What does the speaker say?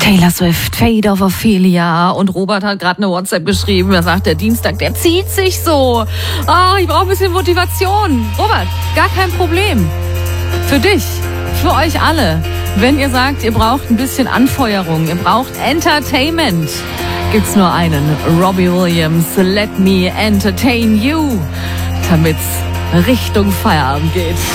Taylor Swift, Fate of Ophelia. Und Robert hat gerade eine WhatsApp geschrieben. Er sagt, der Dienstag, der zieht sich so. Ich brauche ein bisschen Motivation. Robert, gar kein Problem. Für dich, für euch alle. Wenn ihr sagt, ihr braucht ein bisschen Anfeuerung, ihr braucht Entertainment, gibt's nur einen. Robbie Williams, Let Me Entertain You, damit's Richtung Feierabend geht.